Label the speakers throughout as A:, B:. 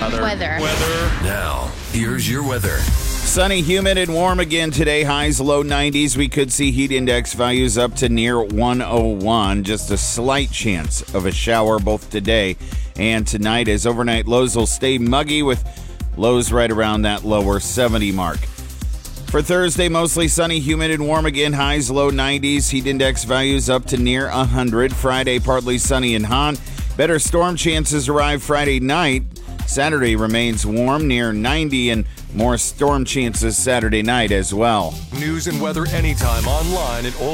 A: Weather.
B: Now, here's your weather.
C: Sunny, humid, and warm again today. Highs low 90s. We could see heat index values up to near 101. Just a slight chance of a shower both today and tonight, as overnight lows will stay muggy with lows right around that lower 70 mark. For Thursday, mostly sunny, humid, and warm again. Highs low 90s. Heat index values up to near 100. Friday, partly sunny and hot. Better storm chances arrive Friday night. Saturday remains warm, near 90, and more storm chances Saturday night as well.
B: News and weather anytime online at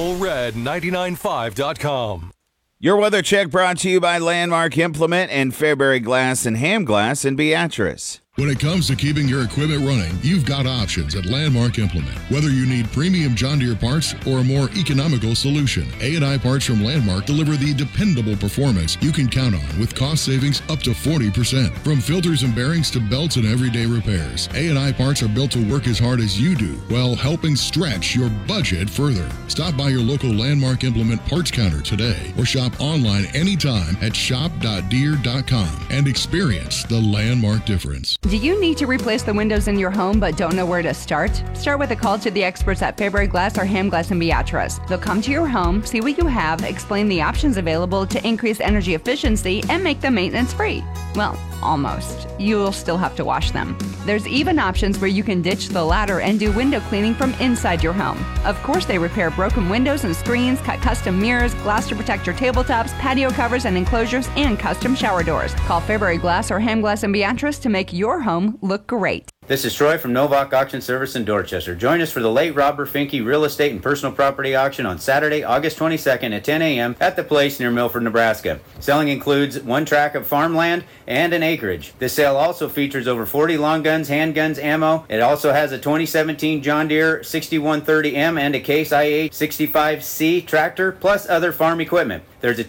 B: allred995.com.
C: Your weather check brought to you by Landmark Implement and Fairbury Glass and Ham Glass in Beatrice.
D: When it comes to keeping your equipment running, you've got options at Landmark Implement. Whether you need premium John Deere parts or a more economical solution, A&I parts from Landmark deliver the dependable performance you can count on with cost savings up to 40%. From filters and bearings to belts and everyday repairs, A&I parts are built to work as hard as you do while helping stretch your budget further. Stop by your local Landmark Implement parts counter today or shop online anytime at shop.deere.com and experience the Landmark difference.
E: Do you need to replace the windows in your home but don't know where to start? Start with a call to the experts at Fairbury Glass or Ham Glass in Beatrice. They'll come to your home, see what you have, explain the options available to increase energy efficiency, and make them maintenance free. Well, almost. You'll still have to wash them. There's even options where you can ditch the latter and do window cleaning from inside your home. Of course, they repair broken windows and screens, cut custom mirrors, glass to protect your tabletops, patio covers and enclosures, and custom shower doors. Call Fairbury Glass or Ham Glass in Beatrice to make your home look great.
F: This is Troy from Novak Auction Service in Dorchester. Join us for the late Robert Finke Real Estate and Personal Property Auction on Saturday, August 22nd at 10 a.m. at the place near Milford, Nebraska. Selling includes one tract of farmland and an acreage. This sale also features over 40 long guns, handguns, ammo. It also has a 2017 John Deere 6130M and a Case IH 65C tractor, plus other farm equipment. There's a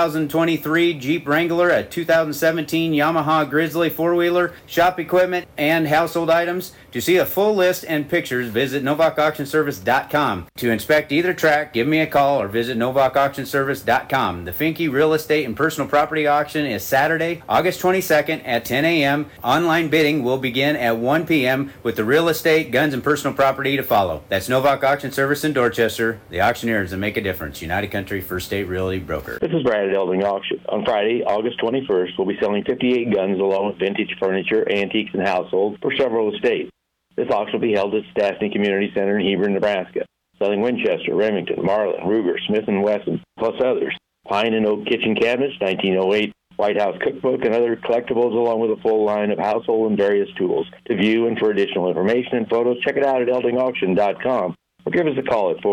F: 2023 Jeep Wrangler, a 2017 Yamaha Grizzly four-wheeler, shop equipment, and household items. To see a full list and pictures, visit NovakAuctionService.com. To inspect either track, give me a call or visit NovakAuctionService.com. The Finke Real Estate and Personal Property Auction is Saturday, August 22nd at 10 a.m. Online bidding will begin at 1 p.m. with the real estate, guns, and personal property to follow. That's Novak Auction Service in Dorchester, the auctioneers that make a difference. United Country First State Realty Broker.
G: This is Brad at Elding Auction. On Friday, August 21st, we'll be selling 58 guns along with vintage furniture, antiques, and household for several estates. This auction will be held at Stastny Community Center in Hebron, Nebraska. Selling Winchester, Remington, Marlin, Ruger, Smith & Wesson, plus others. Pine and oak kitchen cabinets, 1908, White House cookbook, and other collectibles, along with a full line of household and various tools. To view and for additional information and photos, check it out at eldingauction.com. Or give us a call at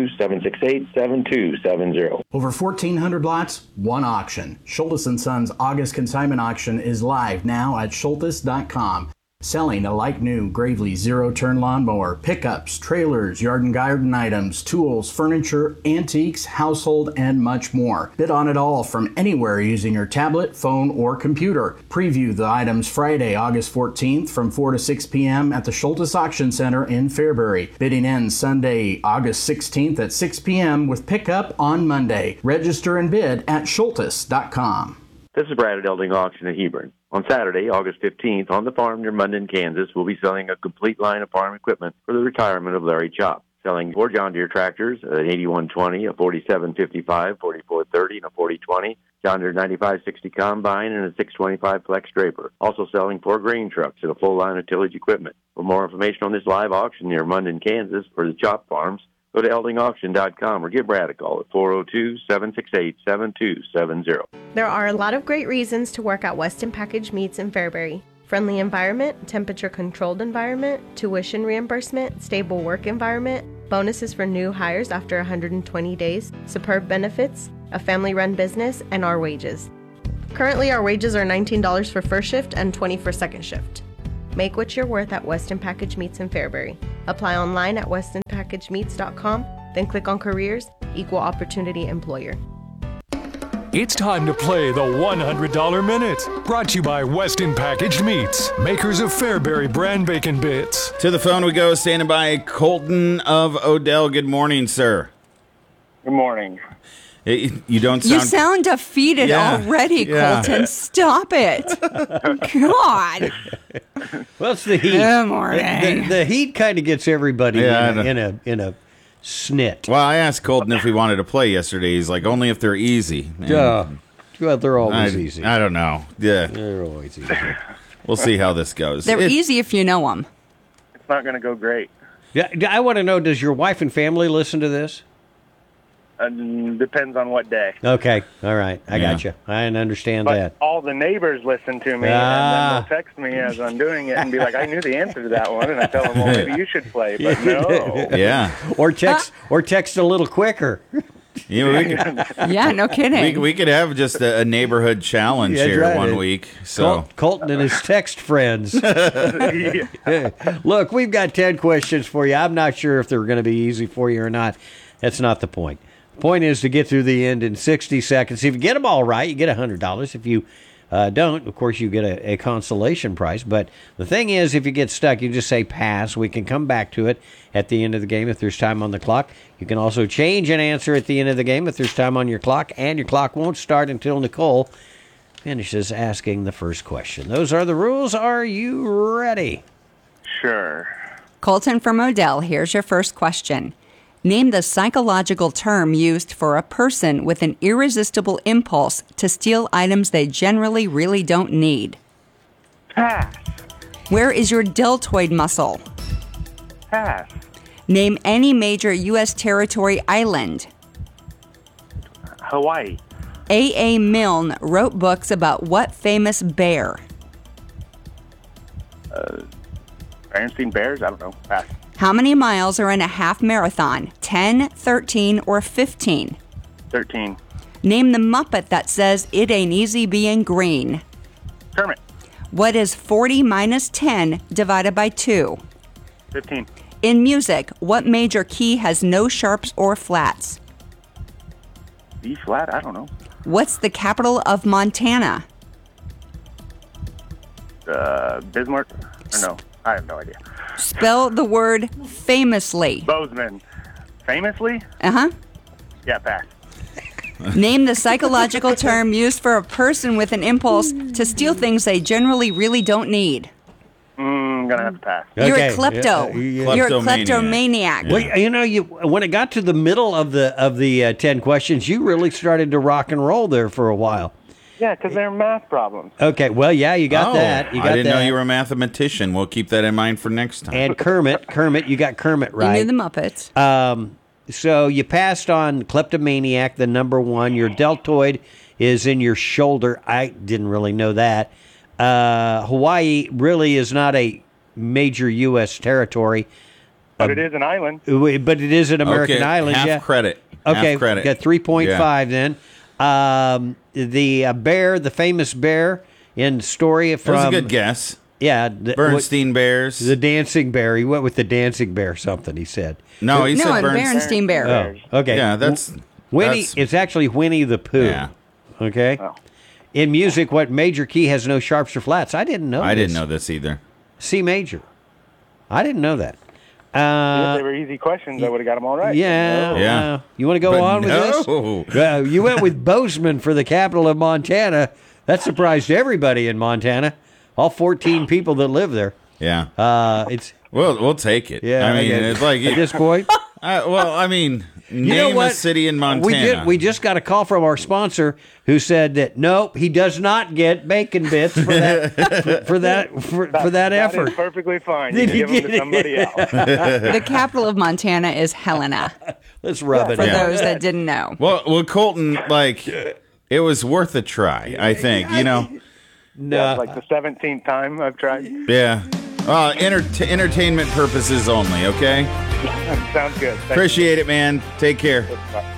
G: 402-768-7270.
H: Over 1,400 lots, one auction. Schultes & Sons August Consignment Auction is live now at schultes.com. Selling a like-new Gravely zero-turn lawnmower, pickups, trailers, yard and garden items, tools, furniture, antiques, household, and much more. Bid on it all from anywhere using your tablet, phone, or computer. Preview the items Friday, August 14th from 4 to 6 p.m. at the Schultes Auction Center in Fairbury. Bidding ends Sunday, August 16th at 6 p.m. with pickup on Monday. Register and bid at schultes.com.
G: This is Brad at Elding Auction at Hebron. On Saturday, August 15th, on the farm near Munden, Kansas, we'll be selling a complete line of farm equipment for the retirement of Larry Chop. Selling 4 John Deere tractors, an 8120, a 4755, 4430, and a 4020, John Deere 9560 combine, and a 625 flex draper. Also selling 4 grain trucks and a full line of tillage equipment. For more information on this live auction near Munden, Kansas, for the Chop Farms, go to eldingauction.com or give Brad a call at 402-768-7270.
A: There are a lot of great reasons to work at Weston Package Meats in Fairbury. Friendly environment, temperature-controlled environment, tuition reimbursement, stable work environment, bonuses for new hires after 120 days, superb benefits, a family-run business, and our wages. Currently, our wages are $19 for first shift and $20 for second shift. Make what you're worth at Weston Package Meats in Fairbury. Apply online at westonpackagemeats.com, then click on Careers, Equal Opportunity Employer.
B: It's time to play the $100 Minute. Brought to you by Weston Packaged Meats, makers of Fairbury brand bacon bits.
C: To the phone we go, standing by Colton of Odell. Good morning, sir.
I: Good morning.
C: You don't
E: You
C: sound...
E: sound defeated already, Colton. Stop it. God.
I: Well, it's the heat.
E: Good morning.
I: The heat kind of gets everybody in a snit.
C: Well, I asked Colton if he wanted to play yesterday. He's like, only if they're easy.
I: Well, they're always easy.
C: I don't know. Yeah.
I: They're always easy.
C: We'll see how this goes.
E: They're easy if you know them.
J: It's not going to go great.
I: Yeah, I want to know, does your wife and family listen to this?
J: Depends on what day.
I: Okay. All right. I got you. I understand
J: But
I: that.
J: all the neighbors listen to me, and then they'll text me as I'm doing it and be like, I knew the answer to that one. And I tell them, well, maybe you should play. But no.
C: Yeah.
I: Or text a little quicker.
E: Yeah, no kidding.
C: We could have just a neighborhood challenge here one week. So
I: Colton and his text friends. Look, we've got 10 questions for you. I'm not sure if they're going to be easy for you or not. That's not the point. The point is to get through the end in 60 seconds. If you get them all right, you get $100. If you don't, of course, you get a consolation prize. But the thing is, if you get stuck, you just say pass. We can come back to it at the end of the game if there's time on the clock. You can also change an answer at the end of the game if there's time on your clock. And your clock won't start until Nicole finishes asking the first question. Those are the rules. Are you ready?
J: Sure.
E: Colton from Odell, here's your first question. Name the psychological term used for a person with an irresistible impulse to steal items they generally really don't need.
J: Pass.
E: Where is your deltoid muscle?
J: Pass.
E: Name any major U.S. territory island.
J: Hawaii.
E: A. Milne wrote books about what famous bear?
J: Berenstain Bears? I don't know. Pass.
E: How many miles are in a half marathon? 10, 13, or 15?
J: 13.
E: Name the Muppet that says, "It ain't easy being green."
J: Kermit.
E: What is 40 minus 10 divided by 2?
J: 15.
E: In music, what major key has no sharps or flats?
J: B flat? I don't know.
E: What's the capital of Montana?
J: Bismarck? Or no, I have no idea.
E: Spell the word famously.
J: Bozeman. Famously?
E: Uh-huh.
J: Yeah, pass.
E: Name the psychological term used for a person with an impulse to steal things they generally really don't need.
J: I'm going to have to pass.
E: You're
I: Okay.
E: a klepto.
I: Yeah.
E: You're a kleptomaniac.
I: Well, when it got to the middle of the 10 questions, you really started to rock and roll there for a while.
J: Yeah, because they're math problems.
I: Okay, well, yeah, you got that. You got
C: I didn't know
I: that.
C: you were a mathematician. We'll keep that in mind for next time.
I: And Kermit, you got Kermit
E: You
I: right.
E: knew the Muppets.
I: So you passed on kleptomaniac, the number one. Your deltoid is in your shoulder. I didn't really know that. Hawaii really is not a major U.S. territory.
J: But it is an island.
I: But it is an American island.
C: Half credit.
I: Okay,
C: Half credit.
I: got 3.5 then. The bear, the famous bear in story from...
C: That was a good guess.
I: Yeah.
C: Bernstein Bears.
I: The dancing bear. He went with the dancing bear something, he said.
C: No, he said
E: Bernstein Bear.
I: Oh, okay.
C: Yeah, that's...
I: Winnie. It's actually Winnie the Pooh.
C: Yeah.
I: Okay?
J: Oh.
I: In music, what major key has no sharps or flats? I didn't know
C: I
I: this.
C: didn't know this either.
I: C major. I didn't know that.
J: If they were easy questions, I would have got them all right.
I: Yeah.
J: No.
C: Yeah.
I: You want to go
C: But
I: on with this? You went with Bozeman for the capital of Montana. That surprised everybody in Montana. All 14 people that live there.
C: Yeah.
I: It's
C: We'll take it.
I: yeah.
C: I mean, it's like...
I: at this point.
C: name a city in Montana.
I: We just got a call from our sponsor who said that nope, he does not get bacon bits for that for that effort.
J: That is perfectly fine. You can give them to somebody else.
E: The capital of Montana is Helena,
I: Let's rub it
E: for
I: in.
E: those that didn't know.
C: Well, Colton, it was worth a try, I think,
I: No.
J: That's like the 17th time I've tried.
C: Yeah. Entertainment purposes only, okay?
J: Sounds good. Thank you.
C: Appreciate it, man. Take care.
J: Bye.